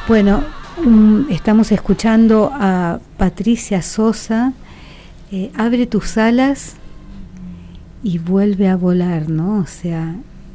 Bueno, estamos escuchando a Patricia Sosa, Abre tus alas y vuelve a volar, ¿no? O sea,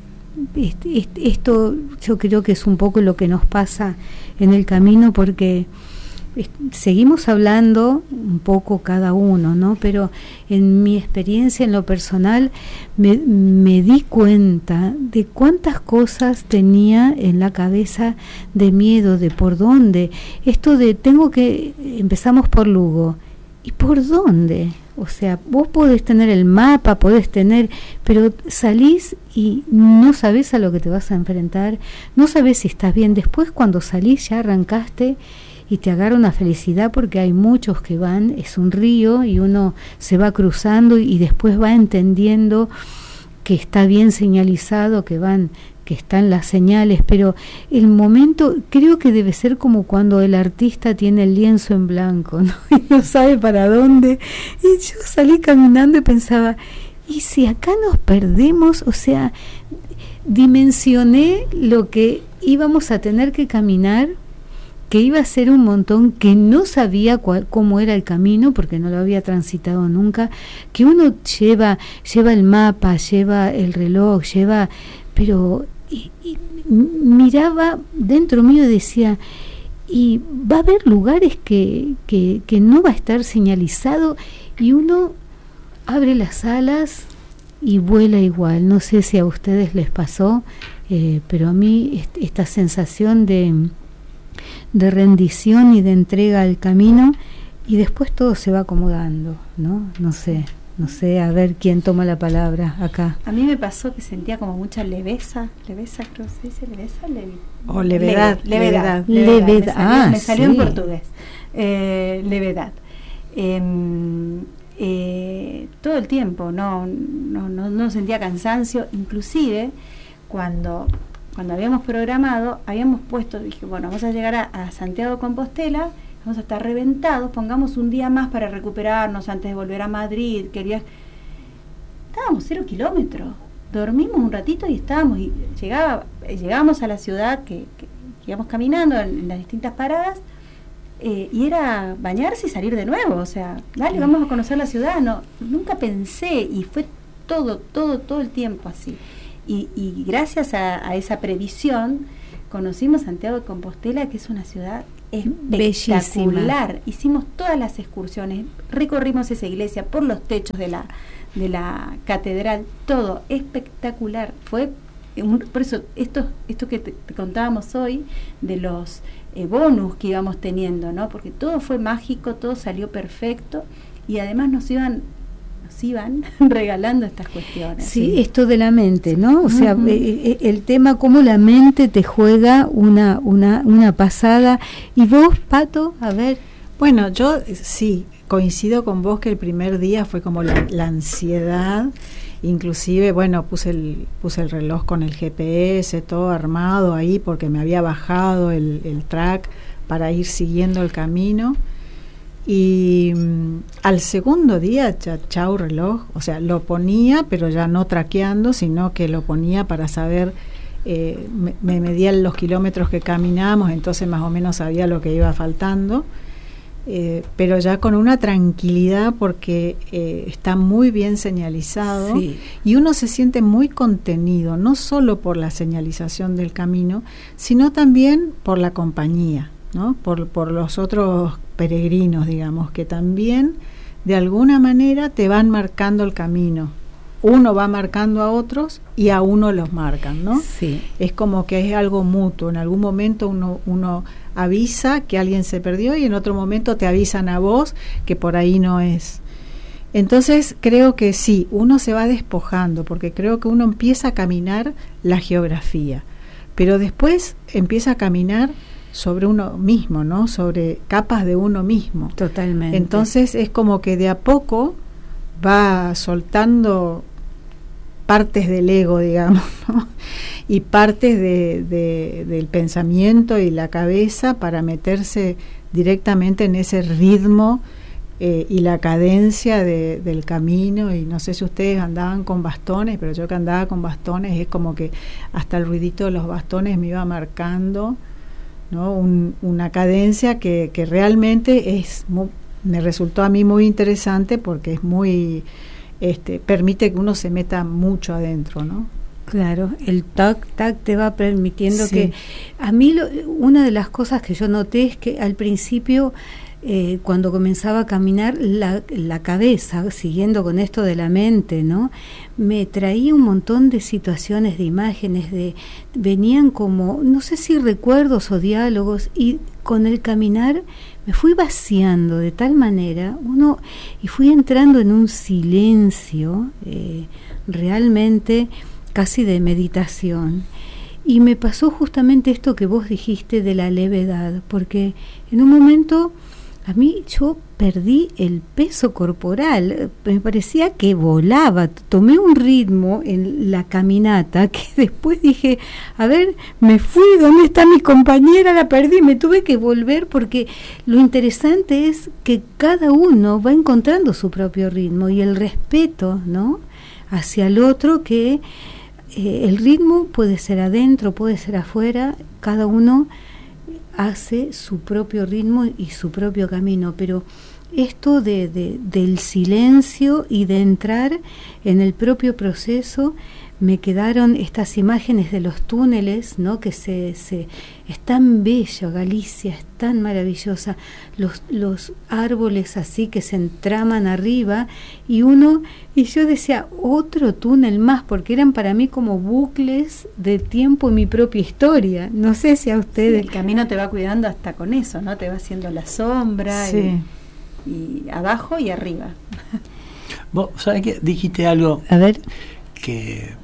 esto yo creo que es un poco lo que nos pasa en el camino, porque seguimos hablando un poco cada uno, ¿no? Pero en mi experiencia, en lo personal, me di cuenta de cuántas cosas tenía en la cabeza de miedo, de por dónde. Esto de empezamos por Lugo. ¿Y por dónde? O sea, vos podés tener el mapa, pero salís y no sabés a lo que te vas a enfrentar, no sabés si estás bien. Después, cuando salís, ya arrancaste y te agarra una felicidad, porque hay muchos que van, es un río y uno se va cruzando y después va entendiendo que está bien señalizado, que están las señales, pero el momento creo que debe ser como cuando el artista tiene el lienzo en blanco, ¿no? Y no sabe para dónde. Y yo salí caminando y pensaba, ¿y si acá nos perdemos? O sea, dimensioné lo que íbamos a tener que caminar, que iba a ser un montón, que no sabía cómo era el camino, porque no lo había transitado nunca, que uno lleva el mapa, lleva el reloj, pero y miraba dentro mío y decía, y va a haber lugares que no va a estar señalizado, y uno abre las alas y vuela igual. No sé si a ustedes les pasó, pero a mí esta sensación de rendición y de entrega al camino, y después todo se va acomodando, ¿no? No sé, a ver quién toma la palabra acá. A mí me pasó que sentía como mucha leveza, creo que se dice leveza, levedad. Me salió en portugués. Levedad. Todo el tiempo, no sentía cansancio, inclusive cuando habíamos programado, dije, bueno, vamos a llegar a Santiago de Compostela, vamos a estar reventados, pongamos un día más para recuperarnos antes de volver a Madrid. Estábamos 0 kilómetros, dormimos un ratito y llegábamos a la ciudad, que íbamos caminando en las distintas paradas, y era bañarse y salir de nuevo. O sea, dale, vamos a conocer la ciudad. Nunca pensé, y fue todo el tiempo así. Y gracias a esa previsión conocimos Santiago de Compostela, que es una ciudad espectacular. Bellísima. Hicimos todas las excursiones, recorrimos esa iglesia, por los techos de la catedral, todo espectacular. Por eso esto que te contábamos hoy de los bonus que íbamos teniendo, ¿no? Porque todo fue mágico, todo salió perfecto, y además nos iban regalando estas cuestiones. Sí, esto de la mente, ¿no? O sea, el tema, cómo la mente te juega una pasada. ¿Y vos, Pato? A ver. Bueno, yo sí, coincido con vos que el primer día fue como la ansiedad. Inclusive, bueno, puse el reloj con el GPS, todo armado ahí, porque me había bajado el track para ir siguiendo el camino. Y al segundo día, chau reloj, o sea, lo ponía, pero ya no traqueando, sino que lo ponía para saber, me medían los kilómetros que caminamos, entonces más o menos sabía lo que iba faltando, pero ya con una tranquilidad, porque está muy bien señalizado, sí. Y uno se siente muy contenido, no solo por la señalización del camino, sino también por la compañía, ¿no? Por los otros peregrinos, digamos, que también de alguna manera te van marcando el camino. Uno va marcando a otros y a uno los marcan, ¿no? Sí. Es como que es algo mutuo. En algún momento uno avisa que alguien se perdió, y en otro momento te avisan a vos que por ahí no es. Entonces creo que sí, uno se va despojando, porque creo que uno empieza a caminar la geografía, pero después empieza a caminar sobre uno mismo, ¿no? Sobre capas de uno mismo. Totalmente. Entonces es como que de a poco va soltando partes del ego, digamos, ¿no? Y partes del pensamiento y la cabeza, para meterse directamente en ese ritmo y la cadencia del camino. Y no sé si ustedes andaban con bastones, pero yo que andaba con bastones, es como que hasta el ruidito de los bastones me iba marcando ¿no? Una cadencia que realmente me resultó a mí muy interesante porque es muy, permite que uno se meta mucho adentro, ¿no? Claro, el tac te va permitiendo que... A mí una de las cosas que yo noté es que al principio, cuando comenzaba a caminar, la cabeza, siguiendo con esto de la mente, ¿no? Me traía un montón de situaciones, de imágenes, venían como, no sé si recuerdos o diálogos, y con el caminar me fui vaciando de tal manera, y fui entrando en un silencio realmente casi de meditación. Y me pasó justamente esto que vos dijiste de la levedad, porque en un momento a mí yo perdí el peso corporal, me parecía que volaba, tomé un ritmo en la caminata que después dije, a ver, me fui, ¿dónde está mi compañera? La perdí, me tuve que volver, porque lo interesante es que cada uno va encontrando su propio ritmo y el respeto, ¿no?, hacia el otro, que el ritmo puede ser adentro, puede ser afuera, cada uno hace su propio ritmo y su propio camino, pero esto del silencio y de entrar en el propio proceso, me quedaron estas imágenes de los túneles, ¿no?, que es tan bello, Galicia es tan maravillosa, los árboles así que se entraman arriba, y yo decía, otro túnel más, porque eran para mí como bucles de tiempo en mi propia historia. No sé si a ustedes... El camino te va cuidando hasta con eso, ¿no? Te va haciendo la sombra, sí, y abajo y arriba. Vos, ¿sabés qué? Dijiste algo, a ver, que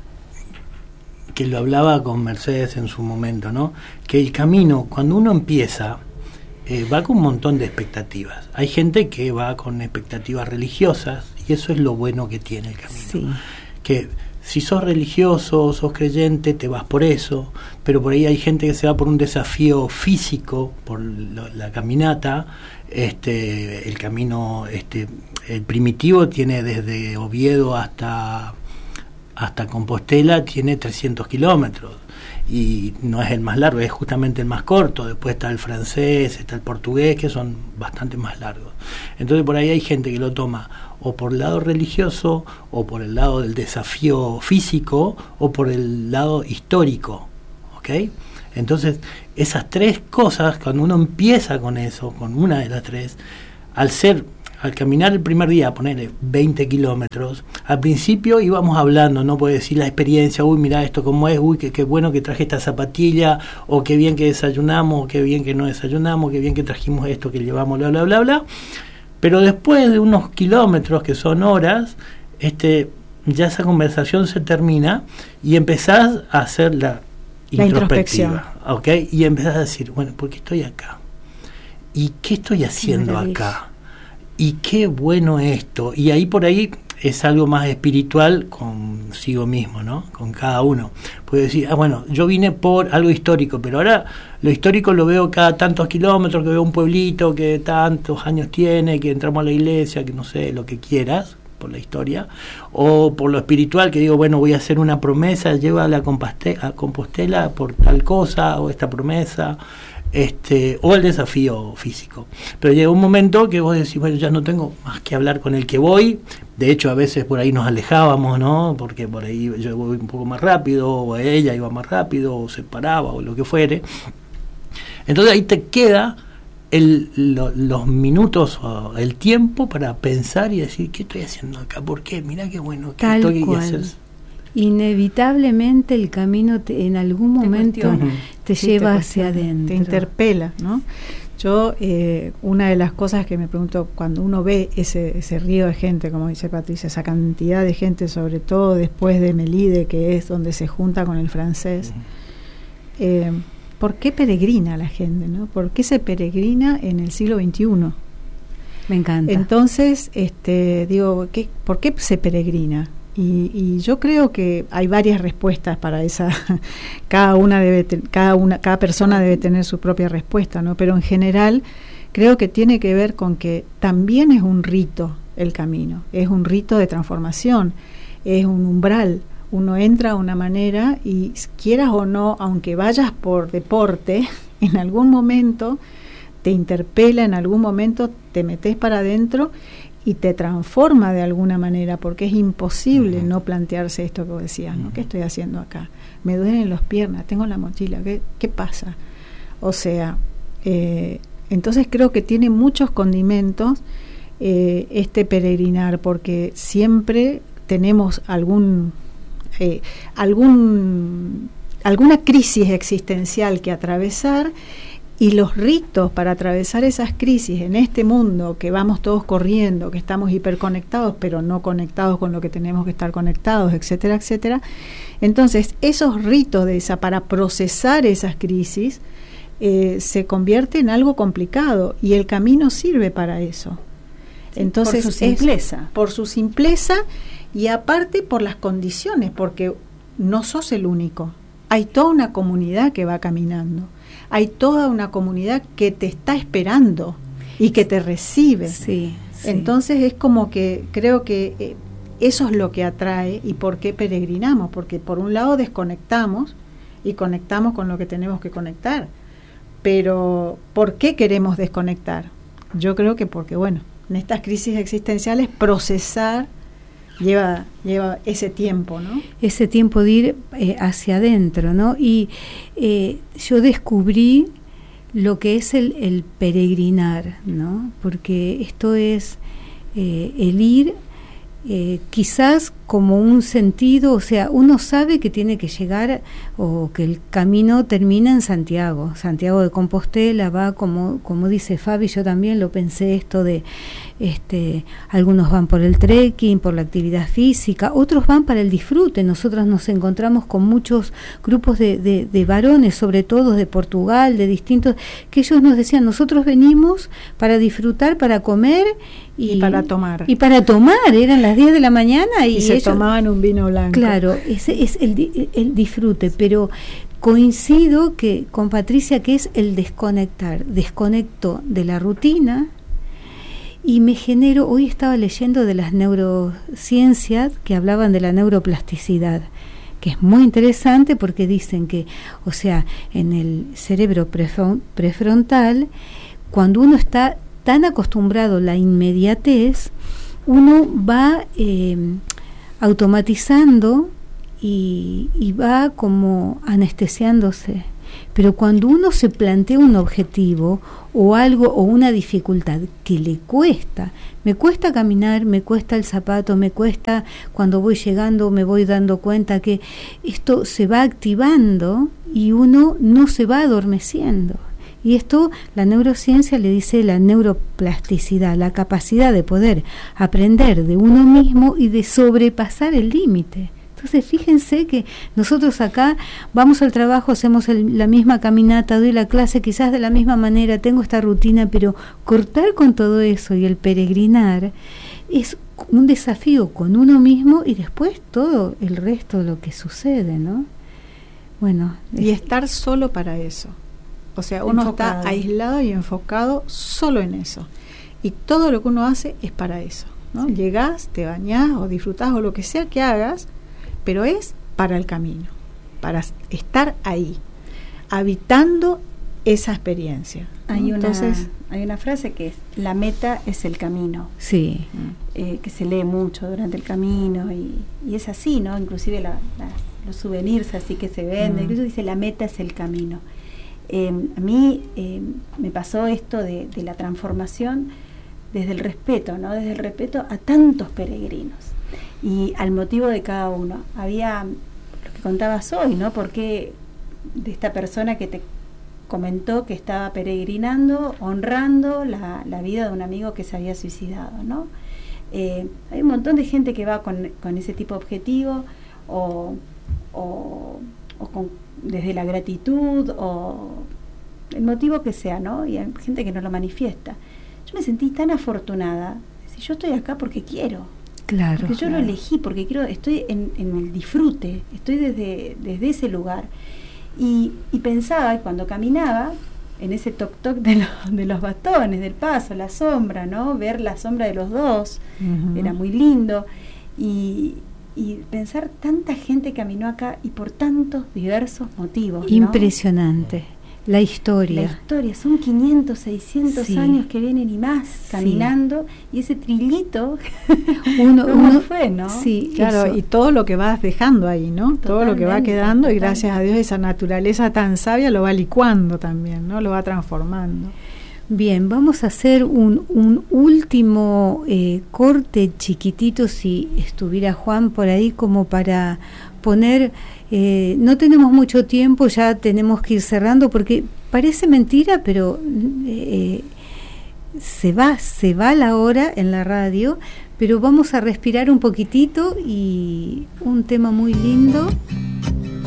lo hablaba con Mercedes en su momento, ¿no? Que el camino, cuando uno empieza, va con un montón de expectativas. Hay gente que va con expectativas religiosas, y eso es lo bueno que tiene el camino. sí, Que si sos religioso, sos creyente, te vas por eso, pero por ahí hay gente que se va por un desafío físico, por la caminata. El camino, el primitivo tiene desde Oviedo hasta Compostela, tiene 300 kilómetros, y no es el más largo, es justamente el más corto. Después está el francés, está el portugués, que son bastante más largos. Entonces por ahí hay gente que lo toma o por el lado religioso, o por el lado del desafío físico, o por el lado histórico, ¿ok? Entonces esas tres cosas, cuando uno empieza con eso, con una de las tres, al caminar el primer día, ponerle 20 kilómetros, al principio íbamos hablando, no puede decir la experiencia, uy, mira esto cómo es, uy, qué bueno que traje esta zapatilla, o qué bien que desayunamos, o qué bien que no desayunamos, qué bien que trajimos esto que llevamos, bla, bla, bla, bla. Pero después de unos kilómetros, que son horas, ya esa conversación se termina, y empezás a hacer la introspectiva, ¿ok? Y empezás a decir, bueno, ¿por qué estoy acá? ¿Y qué estoy haciendo acá? Y qué bueno esto. Y ahí por ahí es algo más espiritual consigo mismo, ¿no? Con cada uno. Puede decir, bueno, yo vine por algo histórico, pero ahora lo histórico lo veo cada tantos kilómetros, que veo un pueblito que tantos años tiene, que entramos a la iglesia, que no sé, lo que quieras, por la historia. O por lo espiritual, que digo, bueno, voy a hacer una promesa, llévala a Compostela por tal cosa, o esta promesa. O el desafío físico. Pero llega un momento que vos decís, bueno, ya no tengo más que hablar con el que voy. De hecho, a veces por ahí nos alejábamos, ¿no? Porque por ahí yo voy un poco más rápido, o ella iba más rápido, o se paraba, o lo que fuere. Entonces ahí te queda los minutos, o el tiempo para pensar y decir, ¿qué estoy haciendo acá? ¿Por qué? Mirá qué bueno que tal estoy cual. hacer. Inevitablemente el camino en algún momento te lleva hacia adentro, te interpela, ¿no? Yo, una de las cosas que me pregunto, cuando uno ve ese río de gente, como dice Patricia, esa cantidad de gente, sobre todo después de Melide, que es donde se junta con el francés, ¿por qué peregrina la gente, no? ¿Por qué se peregrina en el siglo XXI? Me encanta. Entonces, digo, ¿por qué se peregrina? Y yo creo que hay varias respuestas para esa. Cada persona debe tener su propia respuesta, ¿no? Pero en general creo que tiene que ver con que también es un rito el camino, es un rito de transformación, es un umbral. Uno entra a una manera y, quieras o no, aunque vayas por deporte, En algún momento te interpela, en algún momento te metes para adentro y te transforma de alguna manera, porque es imposible no plantearse esto que vos decías, ¿no? ¿Qué estoy haciendo acá? Me duelen las piernas, tengo la mochila, ¿qué pasa? O sea, entonces creo que tiene muchos condimentos este peregrinar, porque siempre tenemos alguna crisis existencial que atravesar, y los ritos para atravesar esas crisis en este mundo que vamos todos corriendo, que estamos hiperconectados pero no conectados con lo que tenemos que estar conectados, etcétera, etcétera. Entonces esos ritos para procesar esas crisis se convierte en algo complicado, y el camino sirve para eso. Sí, entonces, por su simpleza. Por su simpleza, y aparte por las condiciones, porque no sos el único. Hay toda una comunidad que va caminando. Hay toda una comunidad que te está esperando y que te recibe. Sí, sí. Entonces es como que creo que eso es lo que atrae, y por qué peregrinamos, porque por un lado desconectamos y conectamos con lo que tenemos que conectar. Pero ¿por qué queremos desconectar? Yo creo que porque, bueno, en estas crisis existenciales procesar lleva ese tiempo, ¿no? Ese tiempo de ir hacia adentro, ¿no? Y yo descubrí lo que es el peregrinar, ¿no? Porque esto es el ir quizás como un sentido, o sea, uno sabe que tiene que llegar, o que el camino termina en Santiago de Compostela, va como dice Fabi, yo también lo pensé, esto de algunos van por el trekking, por la actividad física, otros van para el disfrute. Nosotros nos encontramos con muchos grupos de varones, sobre todo de Portugal, de distintos, que ellos nos decían, nosotros venimos para disfrutar, para comer y para tomar. Y para tomar, eran las 10 de la mañana y se tomaban un vino blanco. Claro, ese es el disfrute, pero coincido con Patricia que es el desconectar. Desconecto de la rutina y me genero, hoy estaba leyendo de las neurociencias que hablaban de la neuroplasticidad, que es muy interesante porque dicen que, o sea, en el cerebro prefrontal, cuando uno está tan acostumbrado a la inmediatez, uno va automatizando y va como anestesiándose. Pero cuando uno se plantea un objetivo o algo o una dificultad que le cuesta, me cuesta caminar, me cuesta el zapato, me cuesta cuando voy llegando, me voy dando cuenta que esto se va activando y uno no se va adormeciendo. Y esto la neurociencia le dice la neuroplasticidad, la capacidad de poder aprender de uno mismo y de sobrepasar el límite. Entonces fíjense que nosotros acá vamos al trabajo, hacemos la misma caminata, doy la clase quizás de la misma manera, tengo esta rutina, pero cortar con todo eso y el peregrinar es un desafío con uno mismo y después todo el resto de lo que sucede, ¿no? Bueno, y estar solo para eso. O sea, uno enfocado. Está aislado y enfocado solo en eso. Y todo lo que uno hace es para eso, ¿no? Llegás, te bañás o disfrutás o lo que sea que hagas, pero es para el camino, para estar ahí, habitando esa experiencia, ¿no? Hay una frase que es, la meta es el camino. Sí. Que se lee mucho durante el camino y es así, ¿no? Inclusive los souvenirs así que se venden, incluso dice, la meta es el camino. A mí me pasó esto de la transformación desde el respeto, ¿no? Desde el respeto a tantos peregrinos y al motivo de cada uno. Había lo que contabas hoy, ¿no? Porque de esta persona que te comentó que estaba peregrinando, honrando la vida de un amigo que se había suicidado, ¿no? Hay un montón de gente que va con ese tipo de objetivo o desde la gratitud o el motivo que sea, ¿no? Y hay gente que no lo manifiesta. Yo me sentí tan afortunada. Si yo estoy acá porque quiero. Claro. Porque yo lo elegí, porque quiero, estoy en el disfrute, estoy desde ese lugar. Y pensaba, cuando caminaba, en ese toc-toc de los bastones, del paso, la sombra, ¿no? Ver la sombra de los dos, era muy lindo. Y pensar tanta gente caminó acá y por tantos diversos motivos, ¿no? Impresionante. La historia. La historia, son 500, 600 Sí. años que vienen y más caminando, y ese trillito Uno fue, ¿no? Sí, Claro, eso. y todo lo que vas dejando ahí, ¿no? Todo lo que va Totalmente, quedando, y totalmente. gracias a Dios esa naturaleza tan sabia lo va licuando también, ¿no? Lo va transformando. Bien, vamos a hacer un último corte chiquitito, si estuviera Juan por ahí, como para poner, no tenemos mucho tiempo, ya tenemos que ir cerrando, porque parece mentira, pero se va la hora en la radio, pero vamos a respirar un poquitito, y un tema muy lindo